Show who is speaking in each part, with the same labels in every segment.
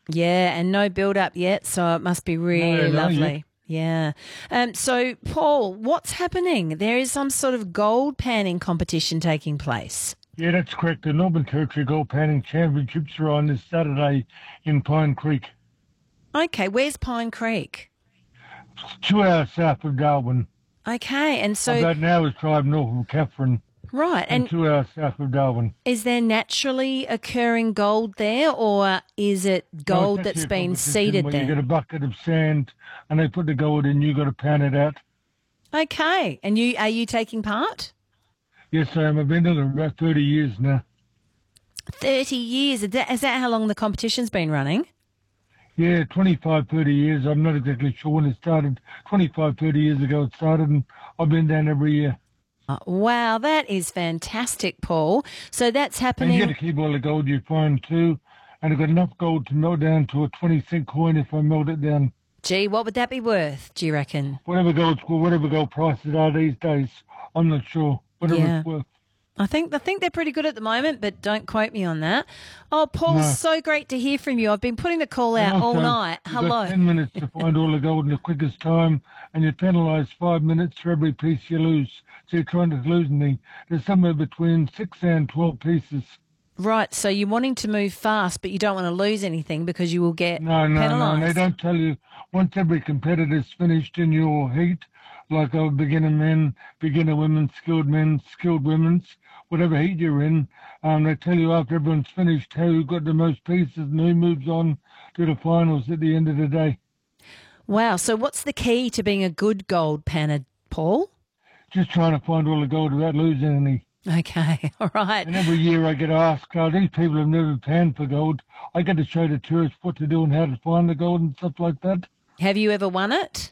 Speaker 1: Yeah, and no build-up yet, so it must be really lovely. Yeah. So, Paul, what's happening? There is some sort of gold panning competition taking place.
Speaker 2: Yeah, that's correct. The Northern Territory Gold Panning Championships are on this Saturday in Pine Creek.
Speaker 1: Okay, where's Pine Creek?
Speaker 2: 2 hours south of Darwin.
Speaker 1: Okay, and so...
Speaker 2: About an hour's drive north of Katherine.
Speaker 1: Right,
Speaker 2: and 2 hours south of Darwin.
Speaker 1: Is there naturally occurring gold there, or is it gold that's been seeded there?
Speaker 2: You get a bucket of sand and they put the gold in, you got to pan it out.
Speaker 1: Okay, and are you taking part?
Speaker 2: Yes, I am. I've been doing it about 30 years now.
Speaker 1: 30 years? Is that how long the competition's been running?
Speaker 2: Yeah, 25, 30 years. I'm not exactly sure when it started. 25, 30 years ago it started, and I've been down every year.
Speaker 1: Wow, that is fantastic, Paul. So that's happening...
Speaker 2: And you get to keep all the gold you find too, and I've got enough gold to melt down to a 20-cent coin if I melt it down.
Speaker 1: Gee, what would that be worth, do you reckon?
Speaker 2: Whatever gold prices are these days, I'm not sure. Whatever it's worth.
Speaker 1: I think they're pretty good at the moment, but don't quote me on that. Oh, Paul, so great to hear from you. I've been putting the call out all night.
Speaker 2: Hello. You've got 10 minutes to find all the gold in the quickest time, and you're penalised 5 minutes for every piece you lose. So you're trying to lose anything. There's somewhere between 6 and 12 pieces.
Speaker 1: Right, so you're wanting to move fast, but you don't want to lose anything because you will get penalised.
Speaker 2: No, they don't tell you. Once every competitor's finished in your heat, like a beginner men, beginner women, skilled women's, whatever heat you're in, they tell you after everyone's finished who got the most pieces and who moves on to the finals at the end of the day.
Speaker 1: Wow, so what's the key to being a good gold panner, Paul?
Speaker 2: Just trying to find all the gold without losing any.
Speaker 1: Okay, all right.
Speaker 2: And every year I get asked, these people have never panned for gold. I get to show the tourists what to do and how to find the gold and stuff like that.
Speaker 1: Have you ever won it?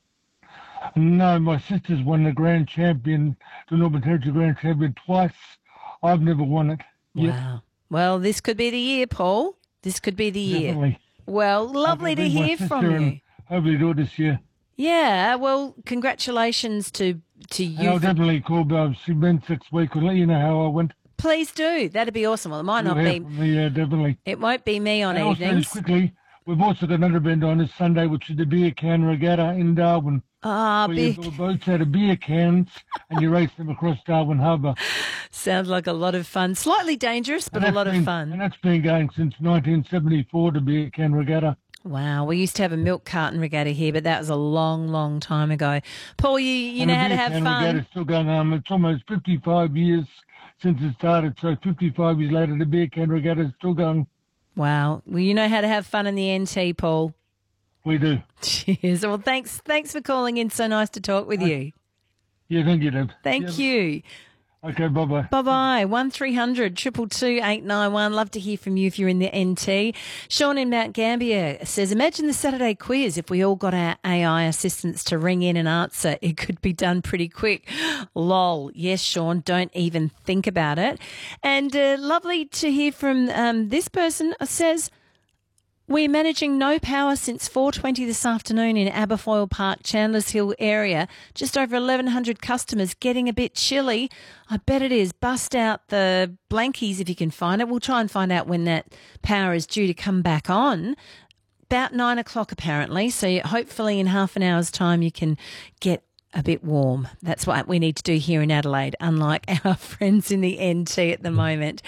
Speaker 2: No, my sister's won the Grand Champion, the Northern Territory Grand Champion twice. I've never won it yet.
Speaker 1: Wow. Well, this could be the year, Paul. This could be the year.
Speaker 2: Definitely.
Speaker 1: Well, lovely to hear from you.
Speaker 2: Hopefully do it this year.
Speaker 1: Yeah, well, congratulations to you.
Speaker 2: And I'll definitely call Bob. She's been 6 weeks. I'll let you know how I went.
Speaker 1: Please do. That'd be awesome. Well, it might not be.
Speaker 2: Yeah, definitely.
Speaker 1: It won't be me on evenings.
Speaker 2: Also, just quickly, we've also got another event on this Sunday, which is the Beer Can Regatta in Darwin. You build boats out of beer cans and you race them across Darwin Harbour.
Speaker 1: Sounds like a lot of fun. Slightly dangerous, but a lot of fun.
Speaker 2: And that's been going since 1974, the Beer Can Regatta.
Speaker 1: Wow, we used to have a milk carton regatta here, but that was a long, long time ago. Paul, you know how to have fun.
Speaker 2: Regatta's still going on. It's almost 55 years since it started, so 55 years later, the Beer Can Regatta is still going.
Speaker 1: Wow. Well, you know how to have fun in the NT, Paul.
Speaker 2: We do.
Speaker 1: Cheers. Well, thanks for calling in. So nice to talk with you.
Speaker 2: Yeah, thank you, Deb.
Speaker 1: Thank you.
Speaker 2: Okay, bye-bye.
Speaker 1: Bye-bye. 1300 222 891. Love to hear from you if you're in the NT. Sean in Mount Gambier says, imagine the Saturday quiz. If we all got our AI assistants to ring in and answer, it could be done pretty quick. Lol. Yes, Sean, don't even think about it. And lovely to hear from this person. Says, we're managing no power since 4:20 this afternoon in Aberfoyle Park, Chandlers Hill area. Just over 1,100 customers, getting a bit chilly. I bet it is. Bust out the blankies if you can find it. We'll try and find out when that power is due to come back on. About 9 o'clock apparently. So hopefully in half an hour's time you can get a bit warm. That's what we need to do here in Adelaide, unlike our friends in the NT at the moment.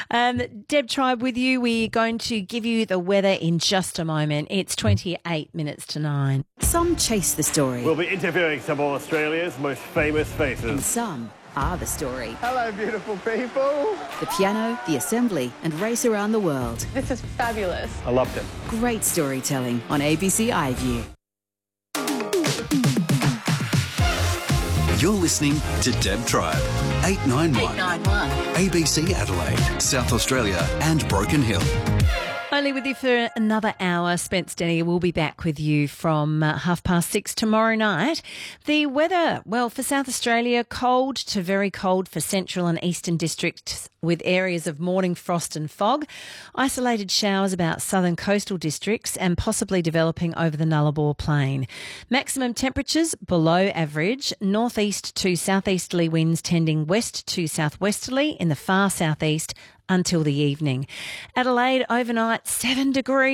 Speaker 1: Deb Tribe with you. We're going to give you the weather in just a moment. It's 28 minutes to 9.
Speaker 3: Some chase the story.
Speaker 4: We'll be interviewing some of Australia's most famous faces.
Speaker 3: And some are the story.
Speaker 5: Hello, beautiful people.
Speaker 3: The piano, the assembly, and race around the world.
Speaker 5: This is fabulous.
Speaker 4: I loved it.
Speaker 3: Great storytelling on ABC iView.
Speaker 6: You're listening to Deb Tribe, 891 ABC Adelaide, South Australia and Broken Hill.
Speaker 1: Only with you for another hour. Spence Denny will be back with you from 6:30 tomorrow night. The weather, well, for South Australia, cold to very cold for central and eastern districts with areas of morning frost and fog. Isolated showers about southern coastal districts and possibly developing over the Nullarbor Plain. Maximum temperatures below average. Northeast to southeasterly winds tending west to southwesterly in the far southeast until the evening. Adelaide overnight 7 degrees.